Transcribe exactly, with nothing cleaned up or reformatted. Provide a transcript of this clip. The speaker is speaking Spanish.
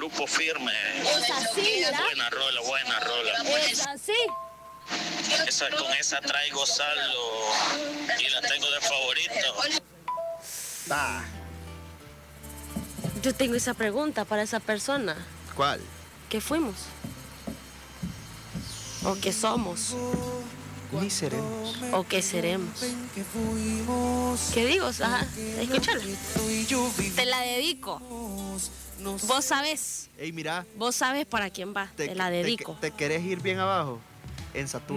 Grupo Firme. Es así, ¿verdad? Buena rola, buena rola. Es así. Esa, con esa traigo saldo y la tengo de favorito. Ah, Yo tengo esa pregunta para esa persona. ¿cuál? ¿Qué fuimos? ¿O qué somos? Ni seremos. ¿O qué seremos? ¿Qué digo? Ajá, escúchala. Te la dedico. Vos sabés. Ey, mira, Vos sabés para quién va. Te, la dedico. Te, te querés ir bien abajo en Saturno.